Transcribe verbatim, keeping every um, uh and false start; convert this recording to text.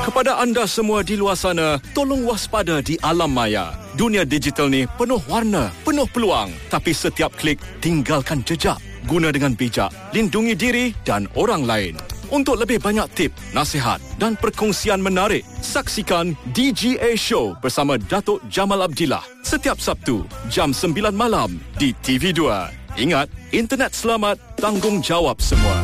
Kepada anda semua di luar sana, tolong waspada di alam maya. Dunia digital ni penuh warna, penuh peluang. Tapi setiap klik, tinggalkan jejak. Guna dengan bijak, lindungi diri dan orang lain. Untuk lebih banyak tip, nasihat dan perkongsian menarik, saksikan D G A Show bersama Datuk Jamal Abdillah setiap Sabtu, jam sembilan malam di T V dua. Ingat, internet selamat, tanggungjawab semua.